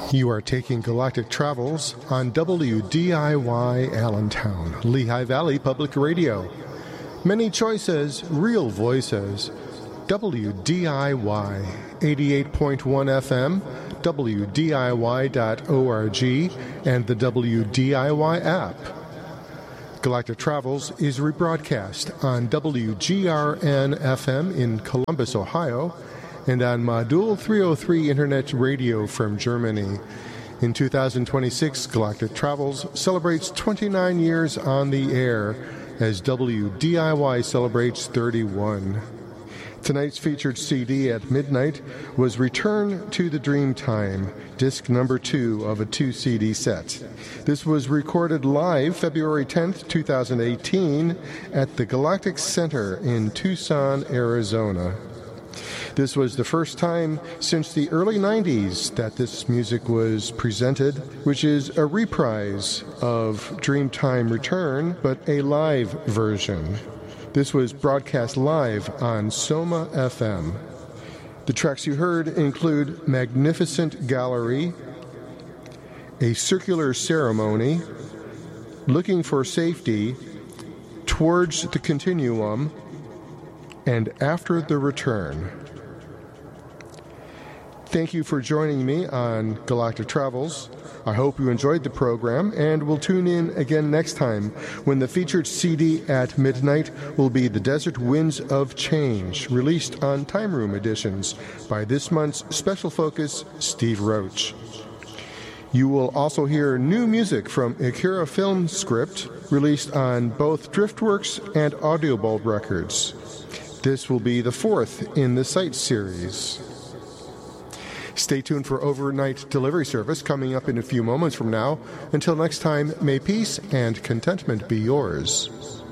You are taking Galactic Travels on WDIY Allentown, Lehigh Valley Public Radio. Many choices, real voices. WDIY 88.1 FM, WDIY.org, and the WDIY app. Galactic Travels is rebroadcast on WGRN FM in Columbus, Ohio, and on Modul 303 Internet Radio from Germany. In 2026, Galactic Travels celebrates 29 years on the air as WDIY celebrates 31. Tonight's featured CD at midnight was Return to the Dreamtime, disc number 2 of a 2-CD set. This was recorded live February 10th, 2018 at the Galactic Center in Tucson, Arizona. This was the first time since the early 90s that this music was presented, which is a reprise of Dreamtime Return, but a live version. This was broadcast live on Soma FM. The tracks you heard include Magnificent Gallery, A Circular Ceremony, Looking for Safety, Towards the Continuum, and After the Return. Thank you for joining me on Galactic Travels. I hope you enjoyed the program, and will tune in again next time when the featured CD at midnight will be The Desert Winds of Change, released on Time Room editions by this month's special focus, Steve Roach. You will also hear new music from Akira Film Script, released on both Driftworks and Audiobulb Records. This will be the 4th in the Sight series. Stay tuned for overnight delivery service coming up in a few moments from now. Until next time, may peace and contentment be yours.